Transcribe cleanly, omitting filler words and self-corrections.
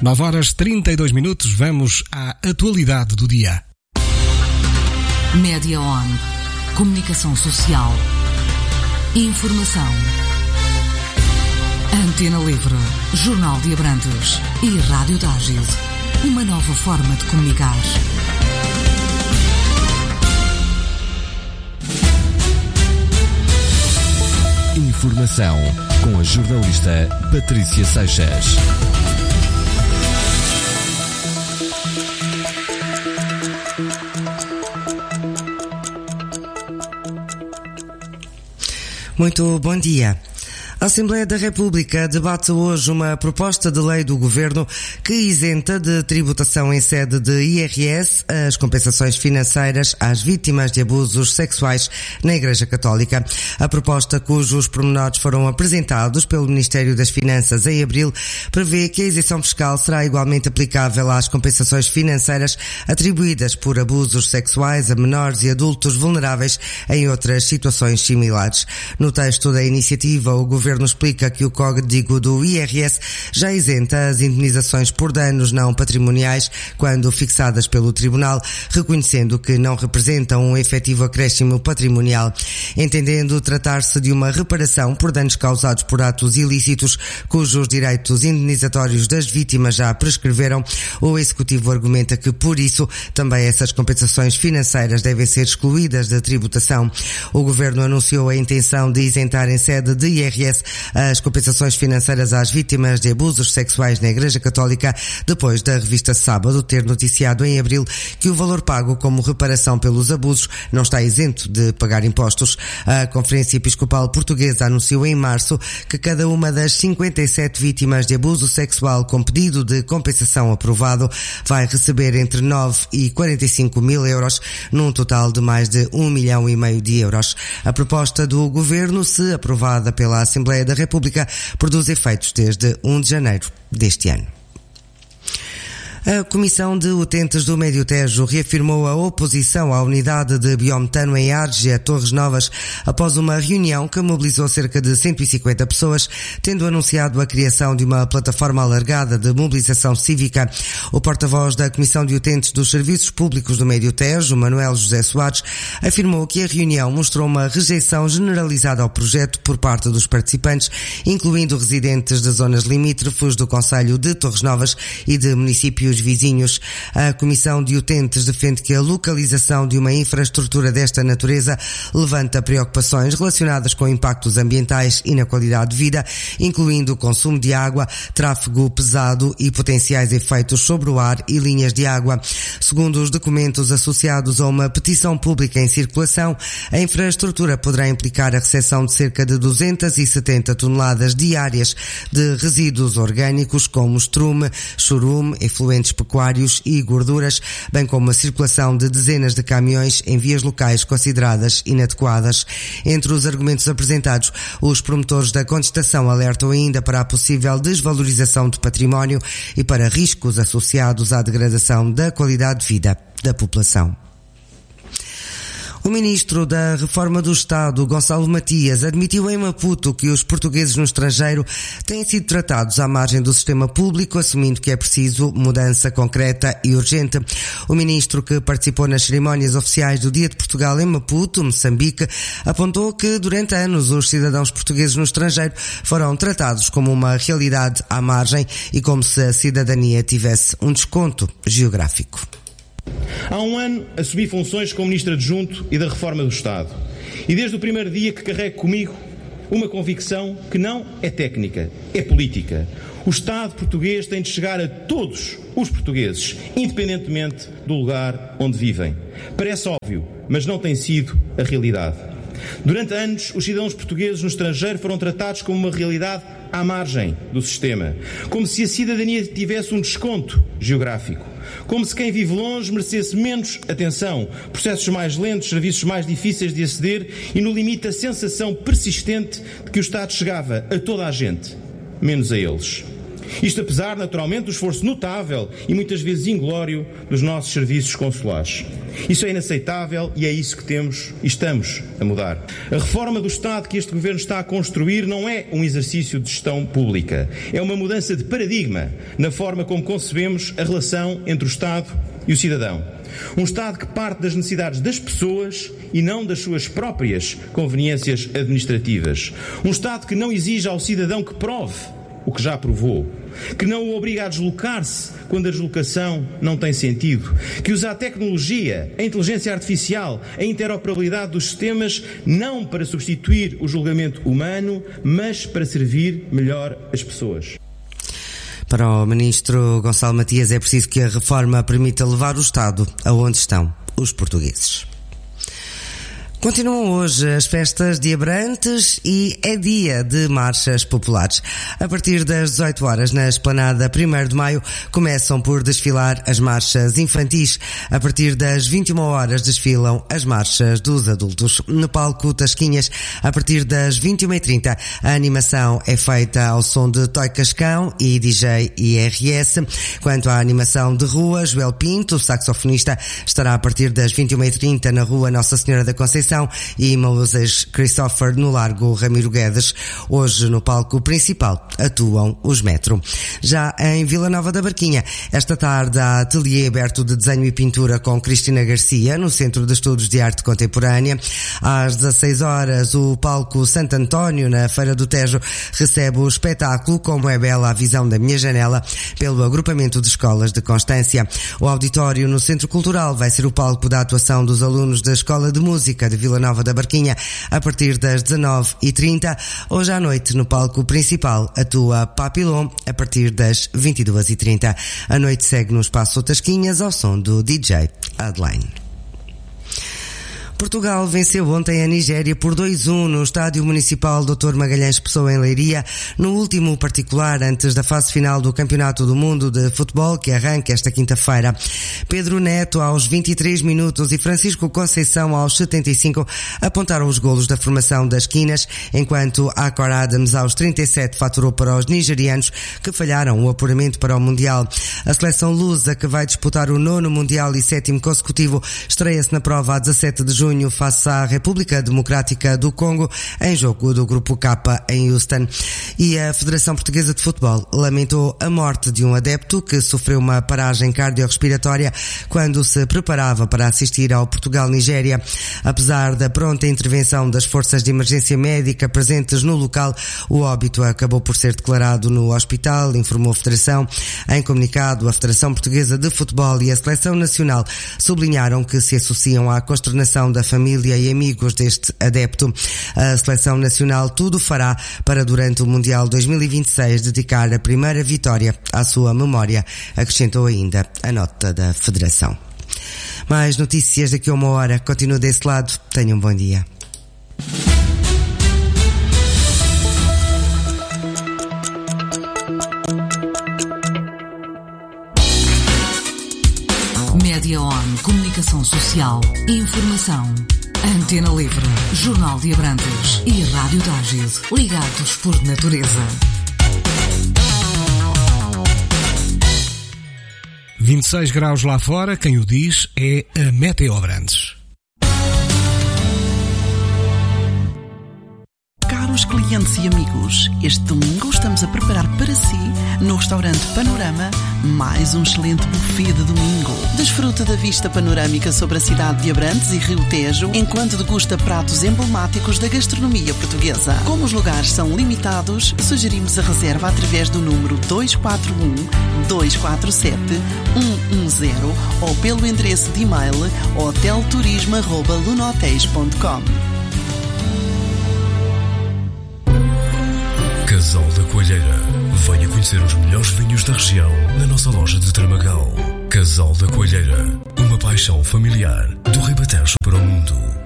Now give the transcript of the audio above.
9h32, vamos à atualidade do dia. Média On, comunicação social, informação. Antena Livre, Jornal de Abrantes e Rádio Tágil, uma nova forma de comunicar. Informação com a jornalista Patrícia Seixas. Muito bom dia. A Assembleia da República debate hoje uma proposta de lei do Governo que isenta de tributação em sede de IRS as compensações financeiras às vítimas de abusos sexuais na Igreja Católica. A proposta, cujos pormenores foram apresentados pelo Ministério das Finanças em abril, prevê que a isenção fiscal será igualmente aplicável às compensações financeiras atribuídas por abusos sexuais a menores e adultos vulneráveis em outras situações similares. No texto da iniciativa, o Governo explica que o código do IRS já isenta as indemnizações por danos não patrimoniais quando fixadas pelo Tribunal, reconhecendo que não representam um efetivo acréscimo patrimonial. Entendendo tratar-se de uma reparação por danos causados por atos ilícitos, cujos direitos indemnizatórios das vítimas já prescreveram, o Executivo argumenta que, por isso, também essas compensações financeiras devem ser excluídas da tributação. O Governo anunciou a intenção de isentar em sede de IRS as compensações financeiras às vítimas de abusos sexuais na Igreja Católica, depois da revista Sábado ter noticiado em abril que o valor pago como reparação pelos abusos não está isento de pagar impostos. A Conferência Episcopal Portuguesa anunciou em março que cada uma das 57 vítimas de abuso sexual com pedido de compensação aprovado vai receber entre 9 e 45 mil euros, num total de mais de 1,5 milhão de euros. A proposta do Governo, se aprovada pela Assembleia da República, produz efeitos desde 1 de janeiro deste ano. A Comissão de Utentes do Médio Tejo reafirmou a oposição à unidade de biometano em Arge, Torres Novas, após uma reunião que mobilizou cerca de 150 pessoas, tendo anunciado a criação de uma plataforma alargada de mobilização cívica. O porta-voz da Comissão de Utentes dos Serviços Públicos do Médio Tejo, Manuel José Soares, afirmou que a reunião mostrou uma rejeição generalizada ao projeto por parte dos participantes, incluindo residentes de zonas limítrofes do concelho de Torres Novas e de municípios vizinhos. A Comissão de Utentes defende que a localização de uma infraestrutura desta natureza levanta preocupações relacionadas com impactos ambientais e na qualidade de vida, incluindo o consumo de água, tráfego pesado e potenciais efeitos sobre o ar e linhas de água. Segundo os documentos associados a uma petição pública em circulação, a infraestrutura poderá implicar a recepção de cerca de 270 toneladas diárias de resíduos orgânicos como estrume, chorume, efluentes pecuários e gorduras, bem como a circulação de dezenas de caminhões em vias locais consideradas inadequadas. Entre os argumentos apresentados, os promotores da contestação alertam ainda para a possível desvalorização do património e para riscos associados à degradação da qualidade de vida da população. O ministro da Reforma do Estado, Gonçalo Matias, admitiu em Maputo que os portugueses no estrangeiro têm sido tratados à margem do sistema público, assumindo que é preciso mudança concreta e urgente. O ministro, que participou nas cerimónias oficiais do Dia de Portugal em Maputo, Moçambique, apontou que durante anos os cidadãos portugueses no estrangeiro foram tratados como uma realidade à margem e como se a cidadania tivesse um desconto geográfico. Há um ano assumi funções como Ministro Adjunto e da Reforma do Estado. E desde o primeiro dia que carrego comigo uma convicção que não é técnica, é política. O Estado português tem de chegar a todos os portugueses, independentemente do lugar onde vivem. Parece óbvio, mas não tem sido a realidade. Durante anos, os cidadãos portugueses no estrangeiro foram tratados como uma realidade à margem do sistema, como se a cidadania tivesse um desconto geográfico, como se quem vive longe merecesse menos atenção, processos mais lentos, serviços mais difíceis de aceder e, no limite, a sensação persistente de que o Estado chegava a toda a gente, menos a eles. Isto apesar, naturalmente, do esforço notável e muitas vezes inglório dos nossos serviços consulares. Isso é inaceitável e é isso que temos e estamos a mudar. A reforma do Estado que este Governo está a construir não é um exercício de gestão pública. É uma mudança de paradigma na forma como concebemos a relação entre o Estado e o cidadão. Um Estado que parte das necessidades das pessoas e não das suas próprias conveniências administrativas. Um Estado que não exige ao cidadão que prove o que já provou, que não o obriga a deslocar-se quando a deslocação não tem sentido, que usa a tecnologia, a inteligência artificial, a interoperabilidade dos sistemas, não para substituir o julgamento humano, mas para servir melhor as pessoas. Para o Ministro Gonçalo Matias, é preciso que a reforma permita levar o Estado aonde estão os portugueses. Continuam hoje as festas de Abrantes e é dia de marchas populares. A partir das 18 horas, na Esplanada 1º de Maio, começam por desfilar as marchas infantis. A partir das 21 horas desfilam as marchas dos adultos. No palco Tasquinhas, a partir das 21h30, a animação é feita ao som de Toy Cascão e DJ IRS. Quanto à animação de rua, Joel Pinto, saxofonista, estará a partir das 21h30 na Rua Nossa Senhora da Conceição e Moses Christopher no Largo Ramiro Guedes. Hoje no palco principal atuam os Metro. Já em Vila Nova da Barquinha, esta tarde há ateliê aberto de desenho e pintura com Cristina Garcia no Centro de Estudos de Arte Contemporânea. Às 16 horas, o palco Santo António na Feira do Tejo recebe o espetáculo Como é Bela a Visão da Minha Janela pelo agrupamento de escolas de Constância. O auditório no Centro Cultural vai ser o palco da atuação dos alunos da Escola de Música de Vila Nova da Barquinha a partir das 19h30. Hoje à noite, no palco principal, atua Papillon a partir das 22h30. A noite segue no Espaço Tasquinhas ao som do DJ Adeline. Portugal venceu ontem a Nigéria por 2-1 no Estádio Municipal Dr. Magalhães Pessoa em Leiria, no último particular antes da fase final do Campeonato do Mundo de Futebol, que arranca esta quinta-feira. Pedro Neto aos 23 minutos e Francisco Conceição aos 75 apontaram os golos da formação das Quinas, enquanto Akor Adams aos 37 faturou para os nigerianos que falharam o apuramento para o Mundial. A seleção lusa, que vai disputar o 9º Mundial e 7º consecutivo, estreia-se na prova a 17 de junho face à República Democrática do Congo, em jogo do Grupo K em Houston. E a Federação Portuguesa de Futebol lamentou a morte de um adepto que sofreu uma paragem cardiorrespiratória quando se preparava para assistir ao Portugal-Nigéria. Apesar da pronta intervenção das forças de emergência médica presentes no local, o óbito acabou por ser declarado no hospital, informou a Federação. Em comunicado, a Federação Portuguesa de Futebol e a Seleção Nacional sublinharam que se associam à consternação da família e amigos deste adepto. A Seleção Nacional tudo fará para, durante o Mundial 2026, dedicar a primeira vitória à sua memória, acrescentou ainda a nota da Federação. Mais notícias daqui a uma hora. Continua desse lado. Tenham um bom dia. Média On, comunicação social, informação. Antena Livre, Jornal de Abrantes e Rádio Tágil, ligados por natureza. 26 graus lá fora, quem o diz é a Meteo Abrantes. Caros clientes e amigos, este domingo estamos a preparar para si, no restaurante Panorama, mais um excelente buffet de domingo. Desfruta da vista panorâmica sobre a cidade de Abrantes e Rio Tejo, enquanto degusta pratos emblemáticos da gastronomia portuguesa. Como os lugares são limitados, sugerimos a reserva através do número 241-247-110 ou pelo endereço de e-mail hotelturismo@lunotéis.com. Casal da Coalheira. Venha conhecer os melhores vinhos da região na nossa loja de Tramagal. Casal da Coalheira. Uma paixão familiar do Ribatejo para o mundo.